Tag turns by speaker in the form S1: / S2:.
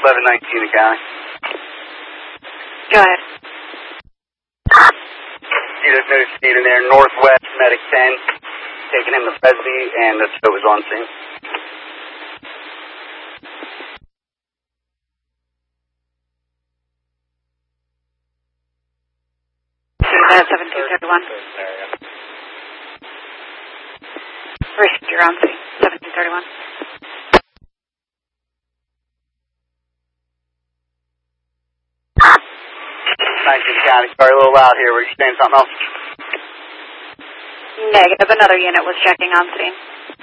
S1: 1119 in county.
S2: Go ahead.
S1: There's no speed in there. Northwest, medic 10. Taking him to Presby, and the tow was on scene.
S2: 1731. Risk, you're on scene. 1731.
S1: County, sorry, a little loud here. Were you saying something else?
S2: Negative. Another unit was checking on scene.